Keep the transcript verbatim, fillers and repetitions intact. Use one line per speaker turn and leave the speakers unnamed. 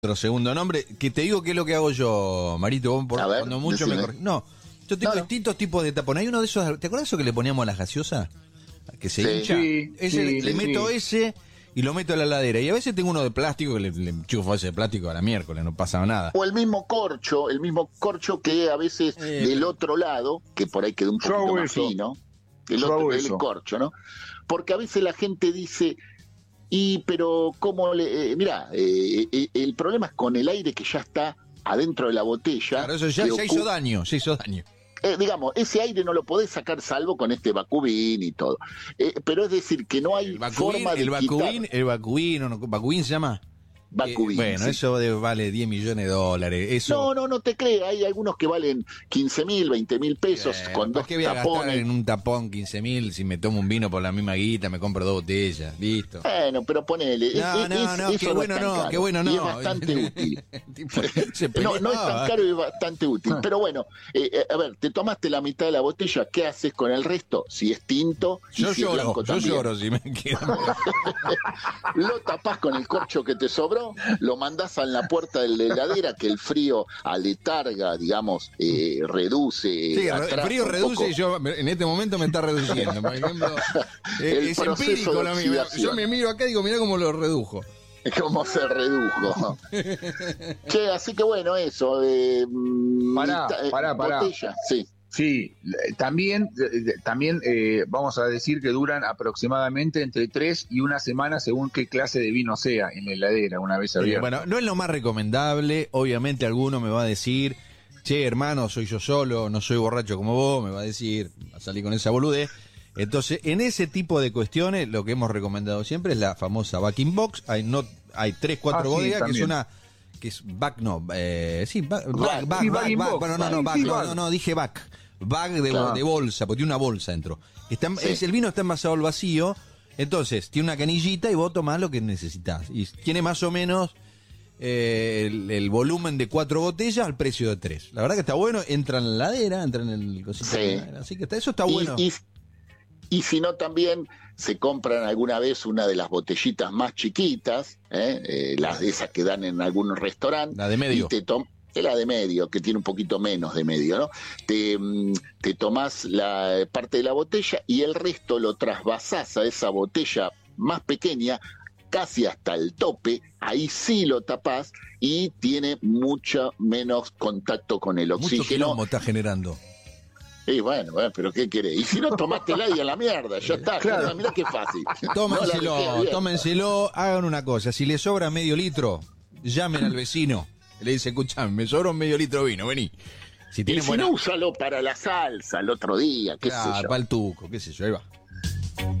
otro segundo nombre, que te digo qué es lo que hago yo, Marito, vos por,
A ver,
cuando mucho
decime.
me corri- No, yo tengo
No, no.
distintos tipos de tapón. Hay uno de esos, ¿te acuerdas eso que le poníamos a la gaseosa? Que se
Sí.
hincha.
Sí,
ese,
sí,
le
sí.
meto ese y lo meto a la heladera. Y a veces tengo uno de plástico que le, le enchufo ese de plástico a la miércoles, no pasa nada.
O el mismo corcho, el mismo corcho que a veces
Eh.
del otro lado, que por ahí queda un
Yo
poquito
hago
más
eso.
fino, el
Yo
otro
hago
el
eso.
corcho, ¿no? Porque a veces la gente dice, y pero cómo le, eh, mirá, eh, eh, el problema es con el aire que ya está adentro de la botella.
Claro, eso ya,
que
ya hizo
ocu-
daño, ya hizo daño.
Eh, digamos, ese aire no lo podés sacar salvo con este vacubín y todo. Eh, pero es decir, que no hay
El vacubín,
forma de
el vacubín,
quitar
el vacubín, ¿o no? ¿Vacubín se llama?
vacubín.
Eh, bueno,
sí.
eso de- vale diez millones de dólares. Eso,
No, no, no te creas, hay algunos que valen quince mil, veinte mil pesos
Eh,
con
¿para
dos
qué voy a gastar
tapones.
en un tapón quince mil si me tomo un vino por la misma guita, me compro dos botellas? Listo.
Bueno, pero ponele.
No,
es-
no,
es-
no,
eso
qué
es
bueno
tan
no,
caro.
qué bueno no.
Y es bastante útil.
Tipo, se
No, no es tan
peleaba.
caro y bastante útil. Pero bueno, eh, eh, a ver, te tomaste la mitad de la botella, ¿qué haces con el resto? Si es tinto y
Yo
si es
lloro,
blanco
yo
también.
lloro si me quedo.
Lo tapás con el corcho que te sobró, lo mandás a la puerta de la heladera, que el frío aletarga, digamos, eh, reduce.
Sí,
atrasa
el frío
un
reduce
poco.
y yo en este momento me está reduciendo. Por ejemplo, eh,
El
es
proceso
empírico
de
lo mío.
oxidación.
Yo me miro acá y digo, mirá cómo lo redujo.
Cómo se redujo. Che, así que bueno, eso. Eh, mm,
Pará,
mitad- eh,
pará, pará.
botella, sí.
Sí, eh, también, eh, también eh, vamos a decir que duran aproximadamente entre tres y una semana según qué clase de vino sea en la heladera una vez
Eh,
abierto.
bueno, no es lo más recomendable. Obviamente alguno me va a decir, che, hermano, soy yo solo, no soy borracho como vos, me va a decir, va a salir con esa boludez. Entonces, en ese tipo de cuestiones, lo que hemos recomendado siempre es la famosa backing box. Hay no, hay tres, cuatro
Ah, sí,
bodegas, que es
también.
una, que es back, no, eh, sí, back, back,
Back,
back,
sí,
back,
bagging
back.
box,
Bueno, no, no,
back,
back,
sí,
no,
back.
no, no, dije back. Bag de,
Claro.
de bolsa, porque tiene una bolsa dentro. Está,
Sí.
es, el vino está envasado al vacío, entonces tiene una canillita y vos tomás lo que necesitas. Y tiene más o menos eh, el, el volumen de cuatro botellas al precio de tres. La verdad que está bueno, entra en la heladera, entra en el cosito
Sí.
de la heladera, así que está, eso está
Y-
bueno.
Y, y si no, también se compran alguna vez una de las botellitas más chiquitas, ¿eh? Eh, las de esas que dan en algún restaurante.
La de medio.
Y te tom- es la de medio, que tiene un poquito menos de medio, ¿no? Te, mm, te tomás la parte de la botella y el resto lo trasvasás a esa botella más pequeña, casi hasta el tope, ahí sí lo tapás y tiene mucho menos contacto con el
Mucho
oxígeno.
quilombo está generando.
Y bueno, bueno, pero ¿qué querés? Y si no, tomátela y a la mierda, ya está.
Claro.
Claro. Mirá qué fácil.
Tómenselo,
No la dejé bien.
tómenselo, hagan una cosa. Si les sobra medio litro, llamen al vecino. Le dice, escuchame, me sobra un medio litro de vino, vení. Si
Y
tienen
si
buena...
no, úsalo para la salsa el otro día, qué
Ah,
sé yo.
para el tuco, qué sé yo, ahí va.